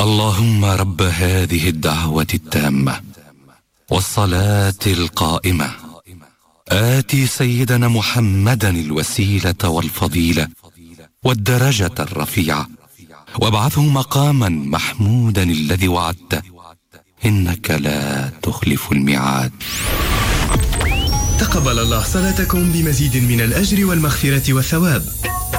اللهم رب هذه الدعوة التامة والصلاة القائمة، آتي سيدنا محمدا الوسيلة والفضيلة والدرجة الرفيعة، وابعثه مقاما محمودا الذي وعدته، إنك لا تخلف الميعاد. تقبل الله صلاتكم بمزيد من الأجر والمغفرة والثواب.